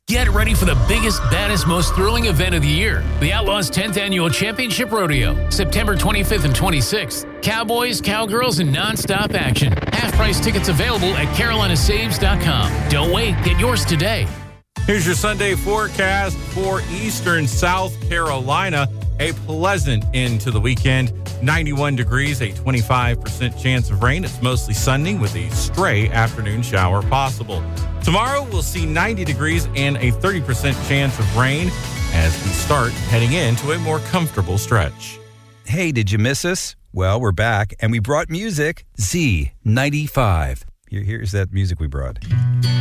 Get ready for the biggest, baddest, most thrilling event of the year. The Outlaws 10th Annual Championship Rodeo, September 25th and 26th. Cowboys, cowgirls, and non-stop action. Half-price tickets available at carolinasaves.com. Don't wait. Get yours today. Here's your Sunday forecast for eastern South Carolina. A pleasant end to the weekend. 91 degrees, a 25% chance of rain. It's mostly sunny with a stray afternoon shower possible. Tomorrow, we'll see 90 degrees and a 30% chance of rain as we start heading into a more comfortable stretch. Hey, did you miss us? Well, we're back, and we brought music. Z95. Here's that music we brought.